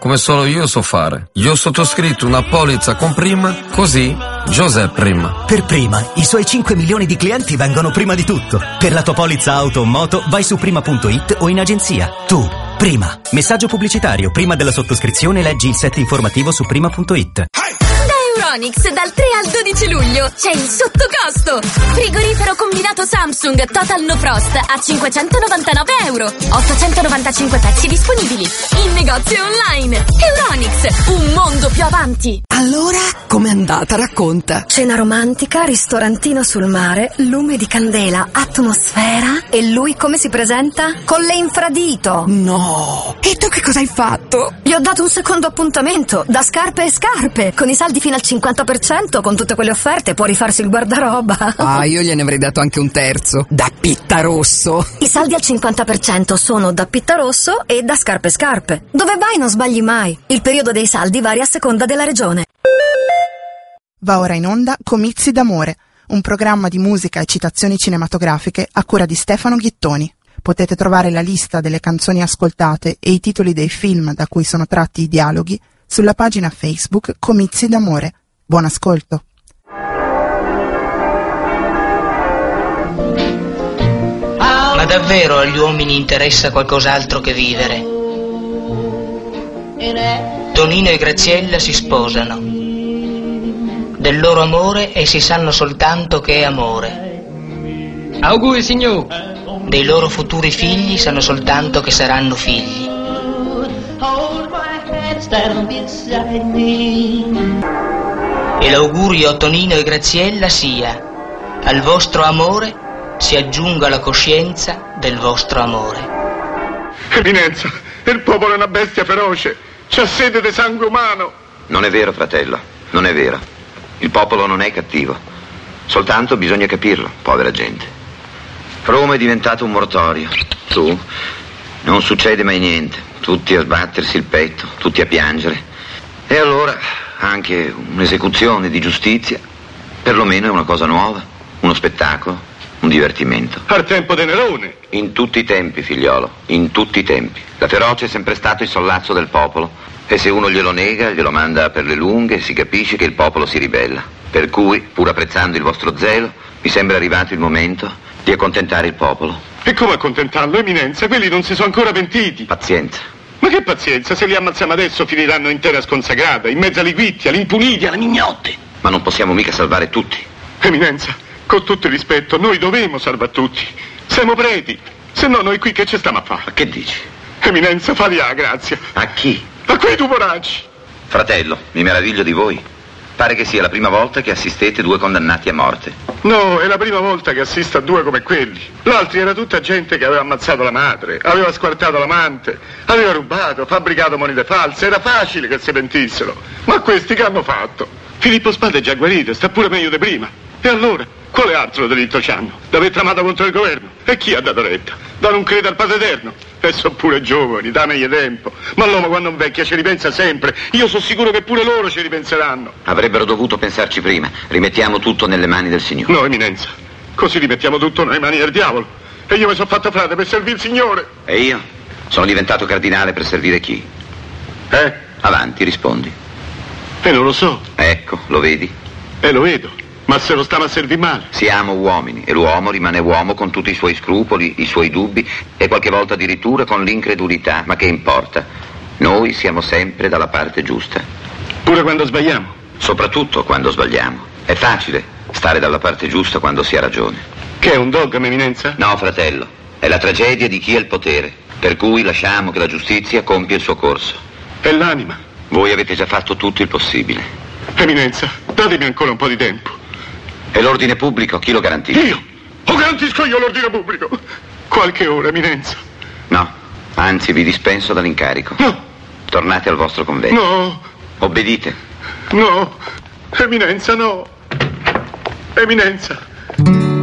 come solo io so fare. Io ho sottoscritto una polizza con Prima, così Giuseppe Prima. Per Prima, i suoi 5 milioni di clienti vengono prima di tutto. Per la tua polizza auto o moto vai su prima.it o in agenzia. Tu, Prima. Messaggio pubblicitario. Prima della sottoscrizione leggi il set informativo su prima.it. Euronics dal 3 al 12 luglio c'è il sottocosto. Frigorifero combinato Samsung Total No Frost a €599. 895 pezzi disponibili in negozio e online. Euronics, un mondo più avanti. Allora, com'è andata? Racconta. Cena romantica, ristorantino sul mare, lume di candela, atmosfera. E lui come si presenta? Con le infradito. No. E tu che cosa hai fatto? Gli ho dato un secondo appuntamento, da scarpe e scarpe. Con i saldi fino al 50%, con tutte quelle offerte può rifarsi il guardaroba. Ah, io gliene avrei dato anche un terzo. Da Pittarosso. I saldi al 50% sono da Pittarosso e da scarpe e scarpe. Dove vai non sbagli mai. Il periodo dei saldi varia a seconda della regione. Va ora in onda Comizi d'amore, un programma di musica e citazioni cinematografiche a cura di Stefano Ghittoni. Potete trovare la lista delle canzoni ascoltate e i titoli dei film da cui sono tratti i dialoghi sulla pagina Facebook Comizi d'amore. Buon ascolto. Ma davvero agli uomini interessa qualcos'altro che vivere? Tonino e Graziella si sposano. Del loro amore essi sanno soltanto che è amore. Auguri, signor. Dei loro futuri figli sanno soltanto che saranno figli. E l'augurio a Tonino e Graziella sia: al vostro amore si aggiunga la coscienza del vostro amore. Eminenza, il popolo è una bestia feroce, c'ha sete di sangue umano. Non è vero, fratello, non è vero. Il popolo non è cattivo, soltanto bisogna capirlo, povera gente. Roma è diventato un mortorio. Tu, non succede mai niente, tutti a sbattersi il petto, tutti a piangere. E allora anche un'esecuzione di giustizia, perlomeno è una cosa nuova, uno spettacolo, un divertimento. Al tempo de Nerone. In tutti i tempi, figliolo, in tutti i tempi. La ferocia è sempre stato il sollazzo del popolo. E se uno glielo nega, glielo manda per le lunghe, si capisce che il popolo si ribella. Per cui, pur apprezzando il vostro zelo, mi sembra arrivato il momento di accontentare il popolo. E come accontentarlo, Eminenza? Quelli non si sono ancora pentiti. Pazienza. Ma che pazienza? Se li ammazziamo adesso finiranno in terra sconsacrata, in mezzo alle guitti, alle impuniti, alle mignotte. Ma non possiamo mica salvare tutti. Eminenza, con tutto il rispetto, noi dovemo salvare tutti. Siamo preti. Se no noi qui che ci stiamo a fare? Ma che dici? Eminenza, fagli la grazia. A chi? A quei tuporacci. Fratello, mi meraviglio di voi. Pare che sia la prima volta che assistete due condannati a morte. No, è la prima volta che assisto a due come quelli. L'altro era tutta gente che aveva ammazzato la madre, aveva squartato l'amante, aveva rubato, fabbricato monete false. Era facile che si pentissero. Ma questi che hanno fatto? Filippo Spada è già guarito, sta pure meglio di prima. E allora? Quale altro delitto c'hanno? D'aver tramato contro il governo? E chi ha dato retta? Da non credere al Padre Eterno? E sono pure giovani, da meglio tempo. Ma l'uomo quando invecchia ci ripensa sempre. Io sono sicuro che pure loro ci ripenseranno. Avrebbero dovuto pensarci prima. Rimettiamo tutto nelle mani del Signore. No, Eminenza. Così rimettiamo tutto nelle mani del diavolo. E io mi sono fatto frate per servire il Signore. E io? Sono diventato cardinale per servire chi? Avanti, rispondi. E non lo so. Ecco, lo vedi? Lo vedo. Ma se lo stiamo a servire male? Siamo uomini e l'uomo rimane uomo con tutti i suoi scrupoli, i suoi dubbi e qualche volta addirittura con l'incredulità, ma che importa? Noi siamo sempre dalla parte giusta. Pure quando sbagliamo? Soprattutto quando sbagliamo. È facile stare dalla parte giusta quando si ha ragione. Che è un dogma, Eminenza? No, fratello, è la tragedia di chi ha il potere, per cui lasciamo che la giustizia compia il suo corso. E l'anima? Voi avete già fatto tutto il possibile. Eminenza, datemi ancora un po' di tempo. E l'ordine pubblico, chi lo garantisce? Io? Lo garantisco io l'ordine pubblico. Qualche ora, Eminenza. No, anzi vi dispenso dall'incarico. No. Tornate al vostro convento. No. Obbedite. No. Eminenza, no. Eminenza.